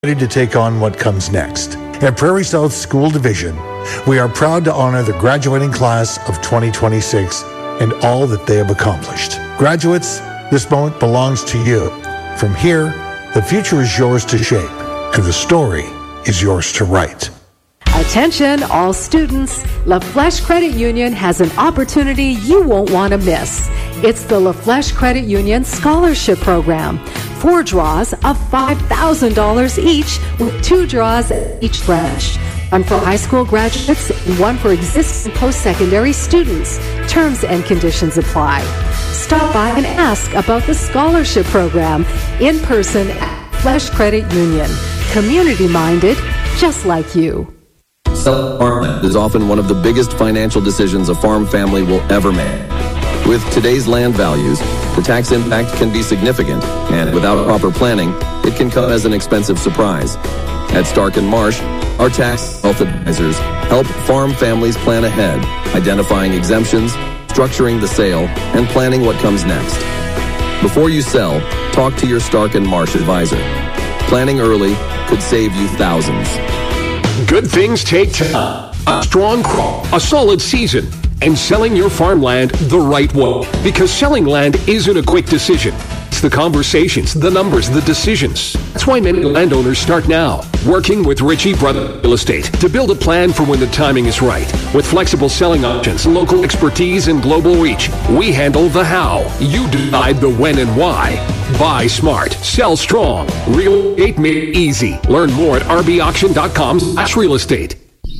ready to take on what comes next. At Prairie South School Division, we are proud to honor the graduating class of 2026 and all that they have accomplished. Graduates, this moment belongs to you. From here, the future is yours to shape, and the story is yours to write. Attention, all students. LaFlèche Credit Union has an opportunity you won't want to miss. It's the LaFlèche Credit Union Scholarship Program. 4 draws of $5,000 each, with 2 draws at each branch. One for high school graduates, and one for existing post-secondary students. Terms and conditions apply. Stop by and ask about the scholarship program in person at LaFlèche Credit Union. Community-minded, just like you. Selling farmland is often one of the biggest financial decisions a farm family will ever make. With today's land values, the tax impact can be significant, and without proper planning, it can come as an expensive surprise. At Stark & Marsh, our tax health advisors help farm families plan ahead, identifying exemptions, structuring the sale, and planning what comes next. Before you sell, talk to your Stark & Marsh advisor. Planning early could save you thousands. Good things take time. A strong crop, a solid season, and selling your farmland the right way. Because selling land isn't a quick decision. It's the conversations, the numbers, the decisions. That's why many landowners start now, working with Ritchie Brothers Real Estate to build a plan for when the timing is right. With flexible selling options, local expertise, and global reach, we handle the how. You decide the when and why. Buy smart, sell strong. Real estate made easy. Learn more at rbauction.com/real estate.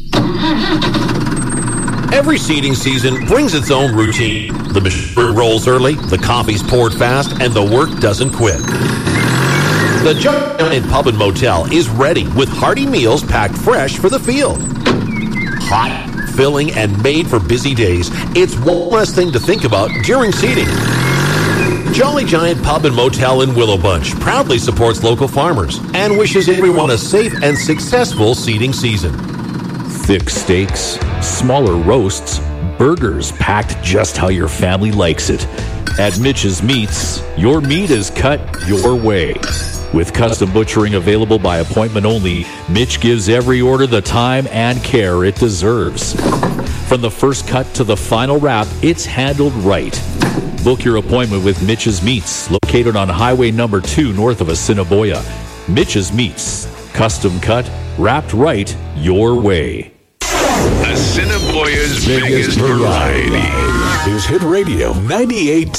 Every seeding season brings its own routine. The machine rolls early, the coffee's poured fast, and the work doesn't quit. The Giant Pub and Motel is ready with hearty meals packed fresh for the field. Hot, filling, and made for busy days. It's one less thing to think about during seeding. Jolly Giant Pub and Motel in Willow Bunch proudly supports local farmers and wishes everyone a safe and successful seeding season. Thick steaks, smaller roasts, burgers packed just how your family likes it. At Mitch's Meats, your meat is cut your way. With custom butchering available by appointment only, Mitch gives every order the time and care it deserves. From the first cut to the final wrap, it's handled right. Book your appointment with Mitch's Meats, located on Highway number 2 north of Assiniboia. Mitch's Meats, custom cut, wrapped right your way. Assiniboia's biggest variety is Hit Radio 98.